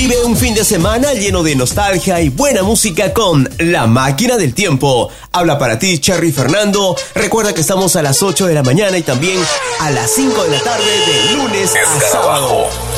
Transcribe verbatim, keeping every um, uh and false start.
Vive un fin de semana lleno de nostalgia y buena música con La Máquina del Tiempo. Habla para ti Cherry Fernando. Recuerda que estamos a las ocho de la mañana y también a las cinco de la tarde de lunes a sábado.